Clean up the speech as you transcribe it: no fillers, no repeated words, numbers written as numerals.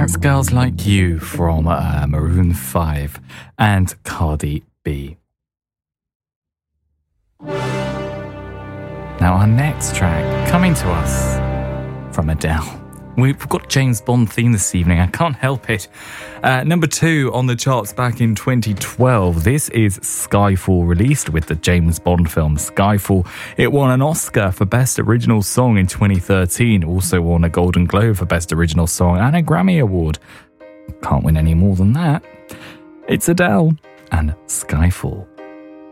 That's Girls Like You from Maroon 5 and Cardi B. Now our next track coming to us from Adele. We've got James Bond theme this evening. I can't help it. Number 2 on the charts back in 2012. This is Skyfall, released with the James Bond film Skyfall. It won an Oscar for Best Original Song in 2013. Also won a Golden Globe for Best Original Song and a Grammy Award. Can't win any more than that. It's Adele and Skyfall.